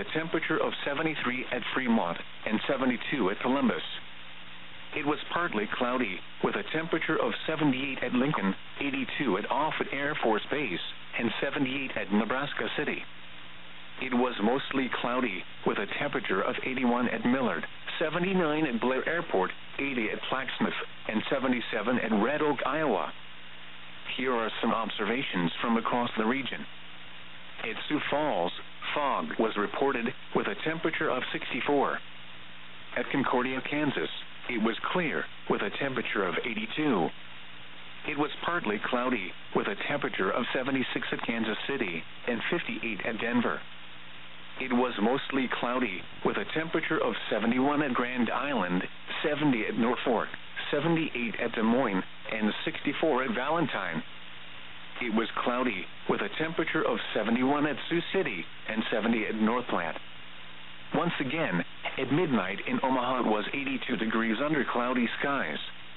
a temperature of 73 at Fremont and 72 at Columbus. It was partly cloudy, with a temperature of 78 at Lincoln, 82 at Offutt Air Force Base, and 78 at Nebraska City. It was mostly cloudy, with a temperature of 81 at Millard, 79 at Blair Airport, 80 at Plaquemines, and 77 at Red Oak, Iowa. Here are some observations from across the region. At Sioux Falls, fog was reported, with a temperature of 64. At Concordia, Kansas, it was clear, with a temperature of 82. It was partly cloudy, with a temperature of 76 at Kansas City and 58 at Denver. It was mostly cloudy, with a temperature of 71 at Grand Island, 70 at Norfolk, 78 at Des Moines, and 64 at Valentine. It was cloudy, with a temperature of 71 at Sioux City and 70 at North Platte. Once again, at midnight in Omaha it was 82 degrees under cloudy skies.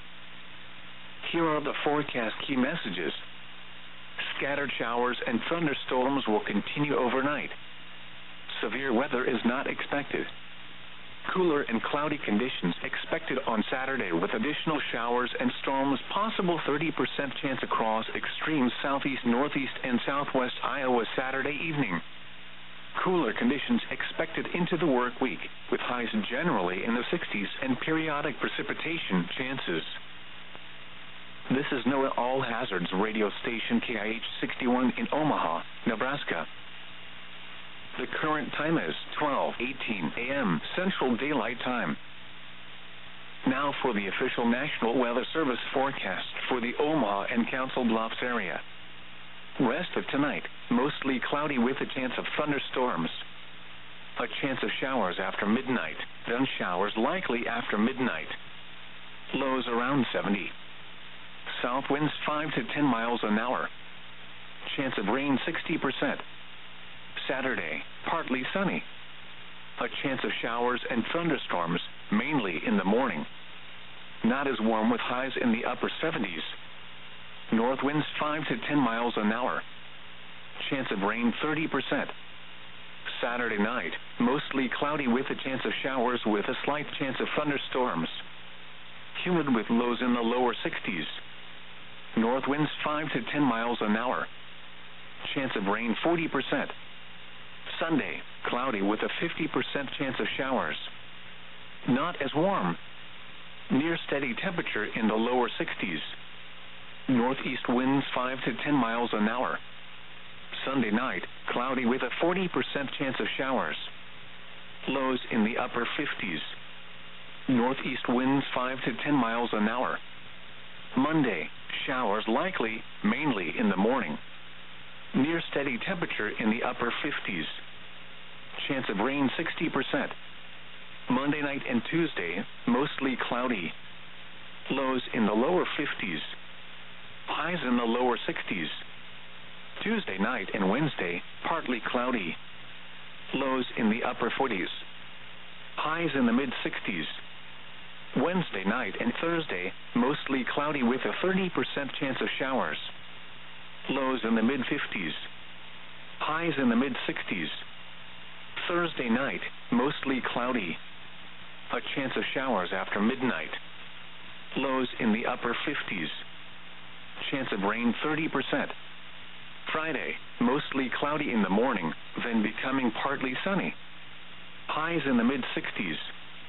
Here are the forecast key messages. Scattered showers and thunderstorms will continue overnight. Severe weather is not expected. Cooler and cloudy conditions expected on Saturday with additional showers and storms, possible 30% chance across extreme southeast, northeast, and southwest Iowa Saturday evening. Cooler conditions expected into the work week, with highs generally in the 60s and periodic precipitation chances. This is NOAA All Hazards radio station KIH 61 in Omaha, Nebraska. The current time is 12:18 a.m. Central Daylight Time. Now for the official National Weather Service forecast for the Omaha and Council Bluffs area. Rest of tonight, mostly cloudy with a chance of thunderstorms. A chance of showers after midnight, then showers likely after midnight. Lows around 70. South winds 5 to 10 miles an hour. Chance of rain 60%. Saturday, partly sunny. A chance of showers and thunderstorms, mainly in the morning. Not as warm with highs in the upper 70s. North winds 5 to 10 miles an hour. Chance of rain 30%. Saturday night, mostly cloudy with a chance of showers with a slight chance of thunderstorms. Humid with lows in the lower 60s. North winds 5 to 10 miles an hour. Chance of rain 40%. Sunday, cloudy with a 50% chance of showers. Not as warm. Near steady temperature in the lower 60s. Northeast winds 5 to 10 miles an hour. Sunday night, cloudy with a 40% chance of showers. Lows in the upper 50s. Northeast winds 5 to 10 miles an hour. Monday, showers likely, mainly in the morning. Near steady temperature in the upper 50s. Chance of rain 60%. Monday night and Tuesday, mostly cloudy. Lows in the lower 50s. Highs in the lower 60s. Tuesday night and Wednesday, partly cloudy. Lows in the upper 40s. Highs in the mid-60s. Wednesday night and Thursday, mostly cloudy with a 30% chance of showers. Lows in the mid-50s. Highs in the mid-60s. Thursday night, mostly cloudy. A chance of showers after midnight. Lows in the upper 50s. Chance of rain 30%. Friday, mostly cloudy in the morning, then becoming partly sunny. Highs in the mid-60s.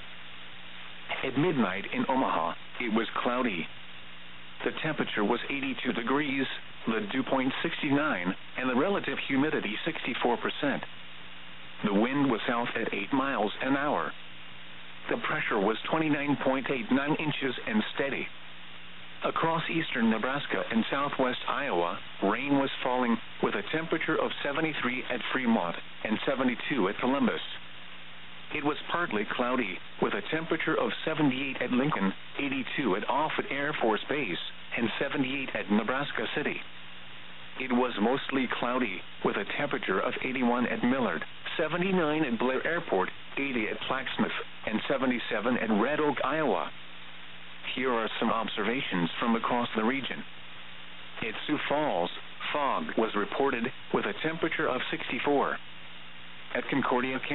At midnight in Omaha, it was cloudy. The temperature was 82 degrees, the dew point 69, and the relative humidity 64%. The wind was south at 8 miles an hour. The pressure was 29.89 inches and steady. Across eastern Nebraska and southwest Iowa, rain was falling with a temperature of 73 at Fremont and 72 at Columbus. It was partly cloudy with a temperature of 78 at Lincoln, 82 at Offutt Air Force Base, and 78 at Nebraska City. It was mostly cloudy with a temperature of 81 at Millard, 79 at Blair Airport, 80 at Plaquemines, and 77 at Red Oak, Iowa. Here are some observations from across the region. At Sioux Falls, fog was reported with a temperature of 64. At Concordia,